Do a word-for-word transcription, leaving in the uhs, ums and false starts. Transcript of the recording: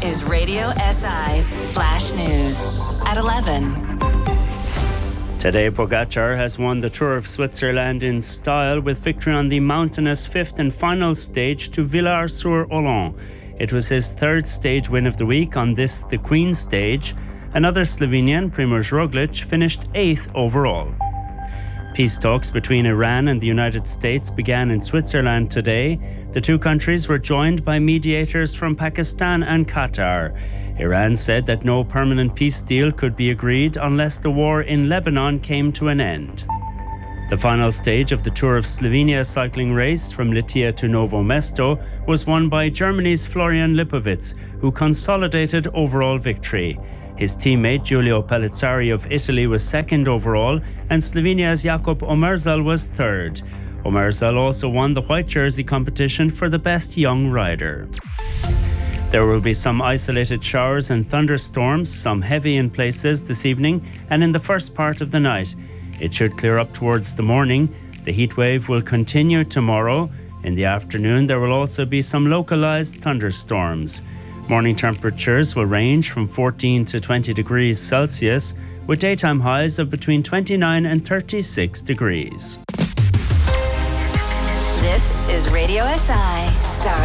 is Radio S I Flash News at eleven. Tadej Pogacar has won the Tour of Switzerland in style with victory on the mountainous fifth and final stage to Villars-sur-Olon. It was his third stage win of the week on this, the Queen stage. Another Slovenian, Primož Roglic, finished eighth overall. Peace talks between Iran and the United States began in Switzerland today. The two countries were joined by mediators from Pakistan and Qatar. Iran said that no permanent peace deal could be agreed unless the war in Lebanon came to an end. The final stage of the Tour of Slovenia cycling race from Litia to Novo Mesto was won by Germany's Florian Lipovitz, who consolidated overall victory. His teammate Giulio Pellizzari of Italy was second overall, and Slovenia's Jakub Omerzal was third. Omerzal also won the white jersey competition for the best young rider. There will be some isolated showers and thunderstorms, some heavy in places this evening and in the first part of the night. It should clear up towards the morning. The heat wave will continue tomorrow. In the afternoon, there will also be some localized thunderstorms. Morning temperatures will range from fourteen to twenty degrees Celsius, with daytime highs of between twenty-nine and thirty-six degrees. This is Radio S I Star